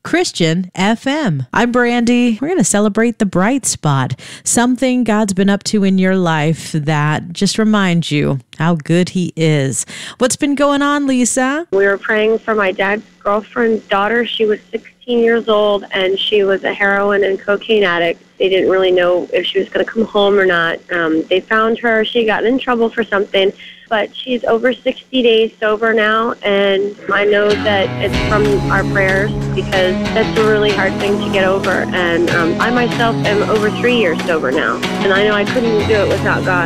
Christian FM. I'm Brandy. We're going to celebrate the bright spot, something God's been up to in your life that just reminds you how good he is. What's been going on, Lisa? We were praying for my dad's girlfriend's daughter. She was 16 years old, and she was a heroin and cocaine addict. They didn't really know if she was going to come home or not. They found her. She got in trouble for something, but she's over 60 days sober now, and I know that it's from our prayers because that's a really hard thing to get over. And I myself am over 3 years sober now, and I know I couldn't do it without God.